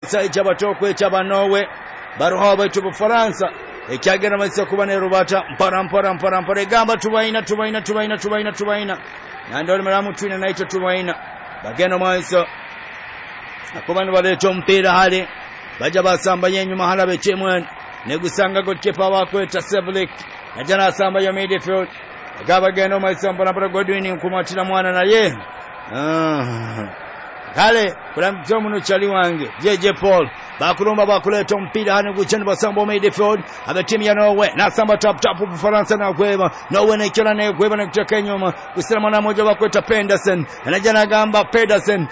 Saija batokwe chaba Norway baruha baitu Bufaransa ekyagera maisa kuba ne rubata mpara gamba tubaina nandole maramu twina naito tubaina bagenda maisa akubani baleto mpira hali baja basamba yenyuma halabe chemwen negusanga goalkeeper wakweta Sevlik najana asamba ya midfield agaba genda maisa mpara Godwin kumatira mwana na ye kale kula mjomuno chali wange JJ Paul bakulomba bakuleta mpira hano guchani basamba midfield abatimu ya Norway nasamba tap Bufaransa na kweba Norway nekela na kweba na kutoka nyuma kusema mwana mmoja bakweta Pedersen anajana gamba Pedersen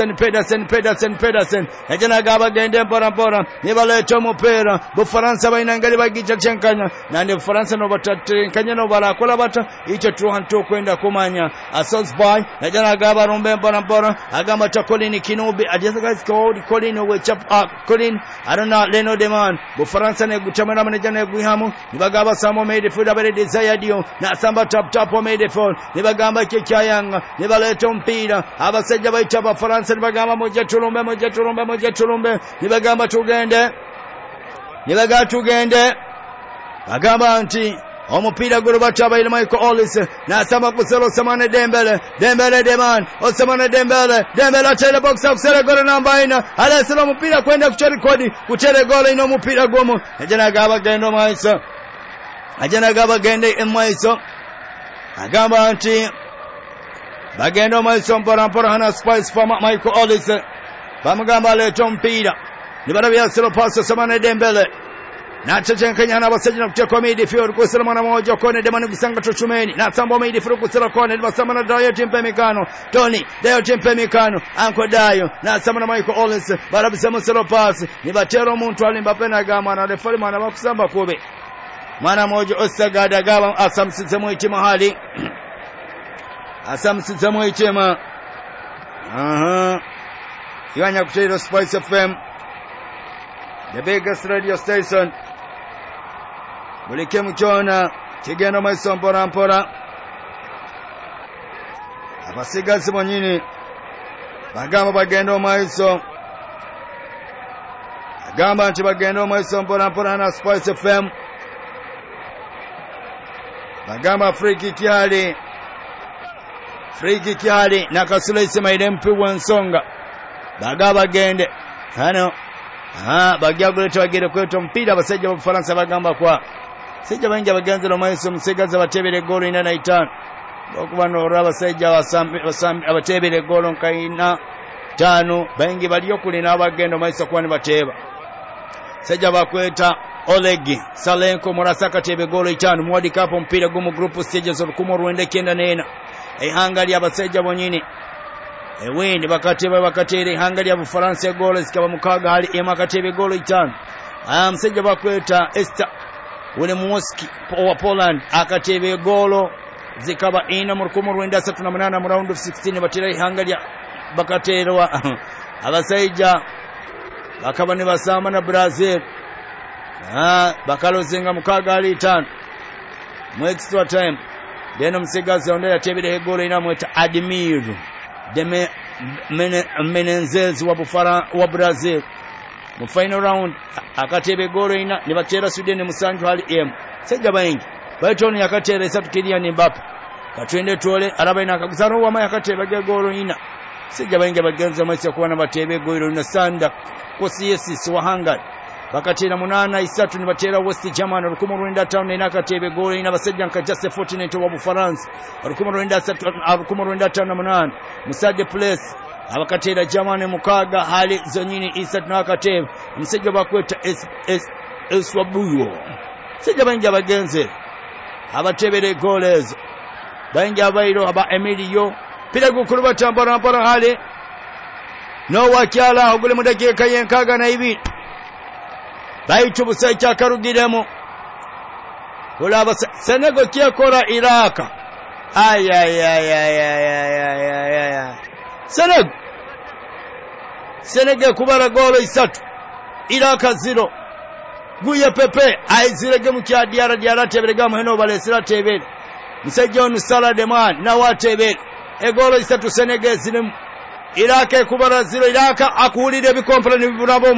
najana gamba gende mpora nibaleta mpira Bufaransa bainangali bagicha chenkanya na ndi Bufaransa no batatenkanya no balakola bata icho tuhanto kwenda kumanya Salisbury najana gamba rombe mpora agamba Colin Kinubi ajaza Colin wechap Colin arana Leno Deman Bufaransa ne gutamana manejana guhamu nibagaba samo midfield abere desire dio na samba tap midfield nibagamba Kyayanga nibaleta mpira abasajja baita Bufaransa nibagamba moja tulumbe nibagamba tugende bagamba anti omupira gurubata abaile Michael Olise nasamba kuselo Ousmane Dembele Deman Ousmane Dembele atele box akusele gole namba 4 aleselo mupira kwenda kuchere gole ino mupira gomo ajana gaba gende emaiso agamba anti bagendo maiso mpora hana spice for Michael Olise bamugamba leto mpira nibarabya selo pass Ousmane Dembele na chechenkanya na basajina kucheka midfield kusela mwana mmoja kone demani kusanga tuchumeni na sambo midfield kusela kone basama na Dayo tempe mikano Tony Dayo tempe mikano Anko Dayo na samana Michael Olise barabisema selo pass ni batero muntu alimba na gama na refali mwana bakusamba kobe mwana mmoja Osagada gaba asamsizemo itima hali Yanya kuchero Spice FM the biggest radio station mulike muchona kigendo maiso mpora abasigazi bonyini bagamba bagendo maiso agamba nti bagendo maiso mpora na Spice FM bagamba free kick yali na Kasula isema ile mpiwa nsonga bagaba gende hano bagya kuleta bagere kweto mpira basajja Bufaransa bagamba kwa sijja banja baganze lo maiso musegaza batebere golo 4-5 okubano oraba sajja wasambi abatebere golo nkaina 5 bangi baliyo kulina abagendo maiso kwani bateba sajja bakweta Oleg Salenko Morasaka tebe golo 5 mwadi kapo mpira gumu group stage zo kumorwende kenda nena Hungary abasajja bonyini wende bakatere Hungary Bufaransa golo zikaba mukaga hali emakatebe golo 5 msajja bakweta Esther wale Moski wa Poland akatebe golo zikaba ina murukumu rwenda 38 mu round of 16 batira Hungary bakaterwa abasajja bakaba ne basama na Brazil bakalozenga mukaga hali 5 mu extra time deno msigazi onda yatebere golo ina mweta Admir de Menezes wa Brazil mu final round akatebe golo ina ne batera Sweden musanju hali sejja bayingi Baytoni yakatera 3 Kylian Mbappe katwende tole arabaina akagusaro wa yakatebe golo ina sejja bayingi bagenza maisha kuwana batebe golo ina sanda kosiyesi wa Hungary bakatera 8-3 ne batera West Germany rukumu rwenda town ina katebe golo ina basajja nkajase 14 wa Bufaransa rukumu rwenda 8 Musade Place abakatera Germany mukaga hali zonyini isat na akatebe msajja bakweta Eswabuyo sejja banja bagenze abatebere goles banja bairo aba Emilio pira gukuruba tambara hali no wakyala ogule mudakika yenkaga na ibiri baitu busaicha karugiremo kulaba Senegal kyekora Iraka Senegal kubara golo 3 Iraka 0 guye pepe aizirege mu kya diara teberega mu heno balesira tebere musajja onu Salah Deman na watebere egolo 3 Senegal zirimu Iraka kubara 0 Iraka akuulira ebikompera ne bibulabo